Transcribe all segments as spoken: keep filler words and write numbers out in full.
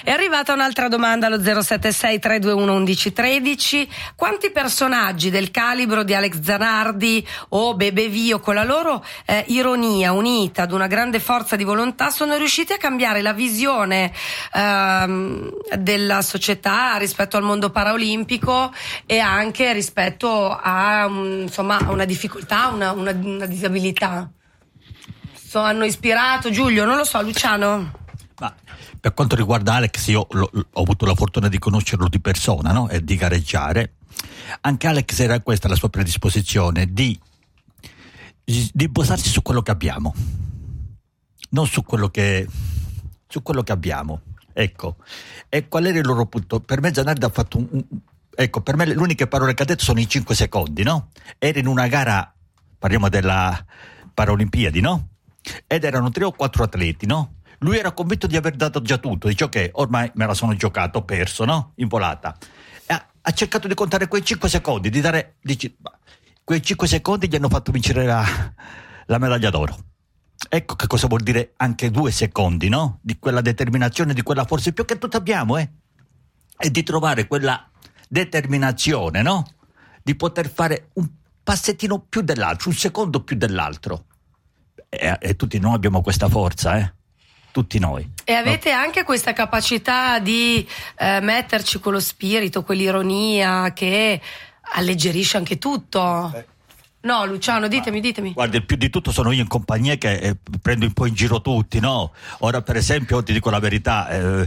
È arrivata un'altra domanda allo zero sette sei tre due uno uno uno uno tre. Quanti personaggi del calibro di Alex Zanardi o Bebe Vio, con la loro eh, ironia unita ad una grande forza di volontà, sono riusciti a cambiare la visione ehm, della società rispetto al mondo paraolimpico e anche rispetto a, um, insomma, a una difficoltà, una, una, una disabilità? So, hanno ispirato, Giulio, non lo so, Luciano? Ma per quanto riguarda Alex, io lo, ho avuto la fortuna di conoscerlo di persona, no? E di gareggiare. Anche Alex era questa la sua predisposizione di, di basarsi su quello che abbiamo, non su quello che su quello che abbiamo. Ecco. E qual era il loro punto? Per me Zanardi ha fatto un, un ecco, per me le uniche parole che ha detto sono i cinque secondi, no? Era in una gara, parliamo della Paralimpiadi, no? Ed erano tre o quattro atleti, no? Lui era convinto di aver dato già tutto, dice ok, ormai me la sono giocato, ho perso, no? In volata. E ha, ha cercato di contare quei cinque secondi, di dare, dice, quei cinque secondi gli hanno fatto vincere la, la medaglia d'oro. Ecco che cosa vuol dire anche due secondi, no? Di quella determinazione, di quella forza in più che tutti abbiamo, eh? E di trovare quella determinazione, no? Di poter fare un passettino più dell'altro, un secondo più dell'altro. E, e tutti noi abbiamo questa forza, eh? Tutti noi. E avete no? anche questa capacità di eh, metterci quello spirito, quell'ironia che alleggerisce anche tutto. Eh. No, Luciano, ditemi, ditemi. Guarda, il più di tutto sono io in compagnia che eh, prendo un po' in giro tutti, no? Ora, per esempio, ti dico la verità, eh,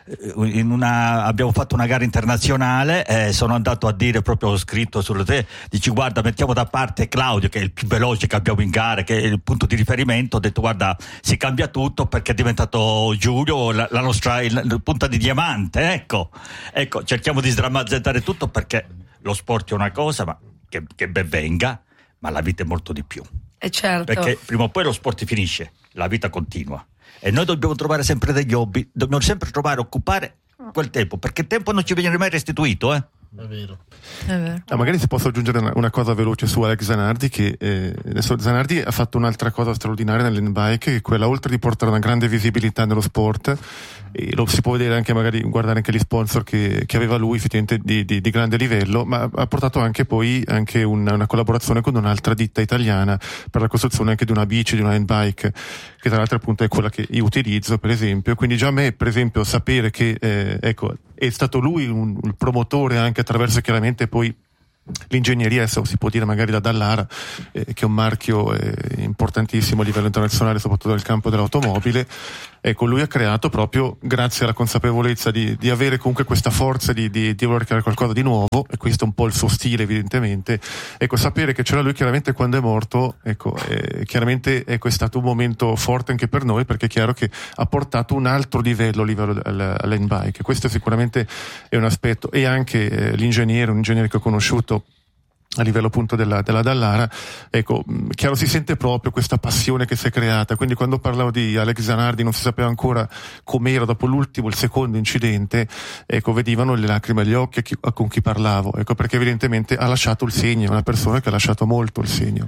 in una, abbiamo fatto una gara internazionale e eh, sono andato a dire, proprio ho scritto sulle te, dici guarda, mettiamo da parte Claudio che è il più veloce che abbiamo in gara, che è il punto di riferimento, ho detto guarda, si cambia tutto perché è diventato Giulio la, la nostra il, il punta di diamante, ecco. Ecco, cerchiamo di sdrammatizzare tutto perché lo sport è una cosa, ma che, che ben venga, ma la vita è molto di più. E certo. Perché prima o poi lo sport finisce, la vita continua. E noi dobbiamo trovare sempre degli hobby, dobbiamo sempre trovare, occupare quel tempo, perché il tempo non ci viene mai restituito, eh? È vero. È vero. Ah, magari se posso aggiungere una, una cosa veloce su Alex Zanardi, che eh, adesso Zanardi ha fatto un'altra cosa straordinaria nell'handbike, che è quella, oltre di portare una grande visibilità nello sport, e lo si può vedere anche, magari guardare anche gli sponsor che, che aveva lui, effettivamente di, di, di grande livello, ma ha portato anche poi anche una, una collaborazione con un'altra ditta italiana per la costruzione anche di una bici, di una handbike, che tra l'altro appunto è quella che io utilizzo, per esempio. Quindi già a me, per esempio, sapere che eh, ecco, è stato lui un, un promotore, anche attraverso chiaramente poi l'ingegneria, adesso si può dire magari da Dallara, eh, che è un marchio eh, importantissimo a livello internazionale, soprattutto nel campo dell'automobile. Ecco, lui ha creato, proprio grazie alla consapevolezza di, di avere comunque questa forza di, di, di voler creare qualcosa di nuovo, e questo è un po' il suo stile evidentemente. Ecco, sapere che c'era lui chiaramente quando è morto, ecco, eh, chiaramente ecco, è stato un momento forte anche per noi, perché è chiaro che ha portato un altro livello a livello all'handbike. Questo sicuramente è un aspetto. E anche eh, l'ingegnere, un ingegnere che ho conosciuto a livello appunto della, della Dallara, ecco, chiaro, si sente proprio questa passione che si è creata. Quindi quando parlavo di Alex Zanardi non si sapeva ancora com'era dopo l'ultimo, il secondo incidente, ecco, vedevano le lacrime agli occhi a chi, a con chi parlavo, ecco, perché evidentemente ha lasciato il segno, è una persona che ha lasciato molto il segno.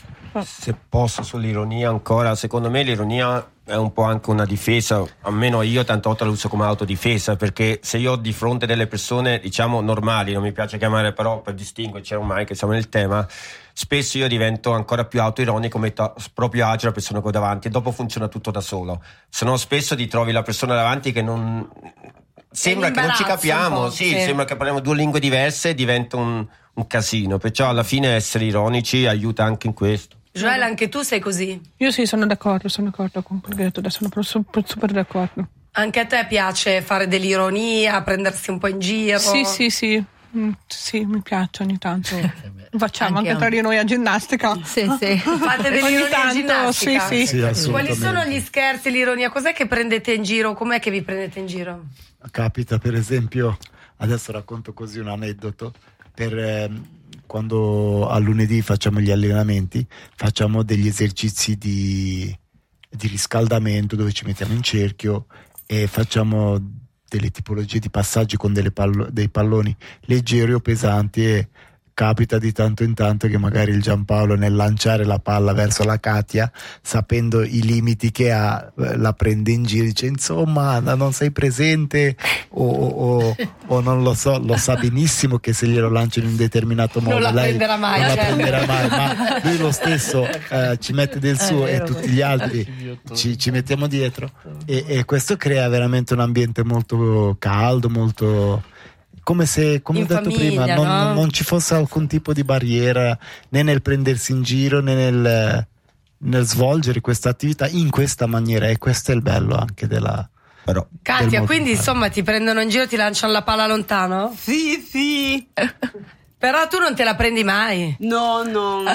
Se posso, sull'ironia ancora, secondo me l'ironia è un po' anche una difesa, almeno io tante volte la uso come autodifesa, perché se io ho di fronte delle persone diciamo normali, non mi piace chiamare, però per distinguerci ormai che siamo nel tema, spesso io divento ancora più autoironico, metto a proprio agio la persona che ho davanti e dopo funziona tutto da solo. Se no spesso ti trovi la persona davanti che non sembra che non ci capiamo, sì, sì, sembra che parliamo due lingue diverse e diventa un, un casino, perciò alla fine essere ironici aiuta anche in questo. Joel, anche tu sei così? Io sì, sono d'accordo, sono d'accordo con quello che hai detto, adesso sono super, super d'accordo. Anche a te piace fare dell'ironia, prendersi un po' in giro? Sì, sì, sì, mm, sì, mi piace ogni tanto. Facciamo anche, anche tra di noi a ginnastica. Sì, sì. Fate dell'ironia a ginnastica? Sì, sì. Sì, quali sono gli scherzi, l'ironia? Cos'è che prendete in giro? Com'è che vi prendete in giro? Capita, per esempio, adesso racconto così un aneddoto, per... Eh, quando a lunedì facciamo gli allenamenti, facciamo degli esercizi di, di riscaldamento dove ci mettiamo in cerchio e facciamo delle tipologie di passaggi con delle pallo, dei palloni leggeri o pesanti, e capita di tanto in tanto che magari il Giampaolo, nel lanciare la palla verso la Katia, sapendo i limiti che ha, la prende in giro, dice insomma non sei presente, o, o, o non lo so, lo sa benissimo che se glielo lancio in un determinato modo non la lei prenderà mai, non cioè. la prenderà mai, ma lui lo stesso eh, ci mette del suo e tutti gli altri ci, ci mettiamo dietro, e, e questo crea veramente un ambiente molto caldo, molto come se, come in ho detto famiglia, prima, non, no? non ci fosse alcun tipo di barriera né nel prendersi in giro né nel, nel svolgere questa attività in questa maniera, e questo è il bello anche della Però Katia, del quindi modo. insomma ti prendono in giro, ti lanciano la palla lontano? Sì, sì. Però tu non te la prendi mai. No, no.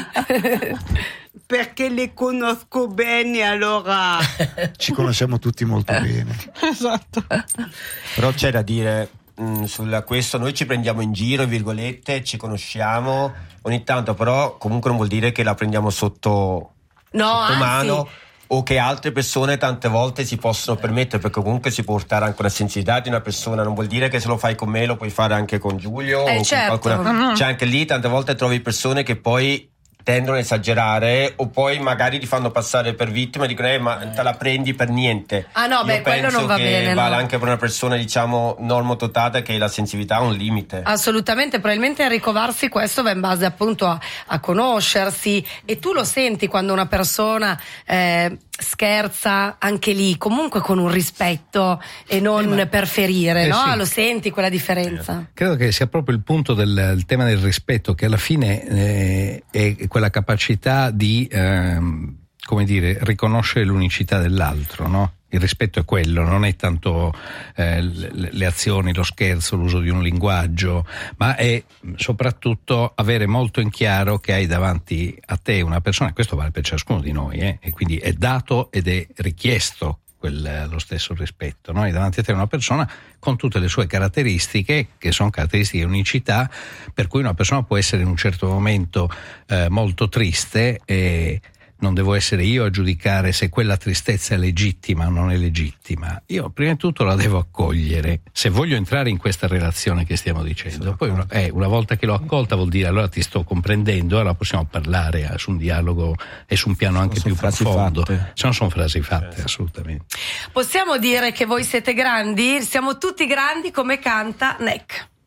Perché le conosco bene, allora. ci conosciamo tutti molto bene. Esatto. Però c'è da dire mh, su questo, noi ci prendiamo in giro, virgolette, ci conosciamo ogni tanto, però comunque non vuol dire che la prendiamo sotto, No, sotto anzi. mano, o che altre persone tante volte si possono permettere, perché comunque si può portare anche una sensibilità di una persona, non vuol dire che se lo fai con me lo puoi fare anche con Giulio Eh, o certo. con qualcuna. Cioè anche lì tante volte trovi persone che poi tendono a esagerare, o poi magari ti fanno passare per vittima e dicono eh, ma te la prendi per niente. Ah no, Io beh, quello penso non va che bene, vale no. anche per una persona, diciamo, normodotata, che la sensibilità ha un limite. Assolutamente, probabilmente a ricovarsi questo va in base appunto a, a conoscersi, e tu lo senti quando una persona eh, scherza anche lì comunque con un rispetto e non per ferire, eh, no? sì. Lo senti quella differenza? Credo che sia proprio il punto del il tema del rispetto, che alla fine eh, è quella capacità di ehm, come dire, riconoscere l'unicità dell'altro, no? Il rispetto è quello, non è tanto eh, le, le azioni, lo scherzo, l'uso di un linguaggio, ma è soprattutto avere molto in chiaro che hai davanti a te una persona, e questo vale per ciascuno di noi, eh, e quindi è dato ed è richiesto quel, lo stesso rispetto, no? Hai davanti a te una persona con tutte le sue caratteristiche, che sono caratteristiche di unicità, per cui una persona può essere in un certo momento eh, molto triste, e non devo essere io a giudicare se quella tristezza è legittima o non è legittima. Io prima di tutto la devo accogliere, se voglio entrare in questa relazione che stiamo dicendo. Poi una, eh, una volta che l'ho accolta vuol dire allora ti sto comprendendo, allora possiamo parlare eh, su un dialogo e su un piano anche più profondo. Se no sono frasi fatte, assolutamente. Possiamo dire che voi siete grandi? Siamo tutti grandi, come canta Neck.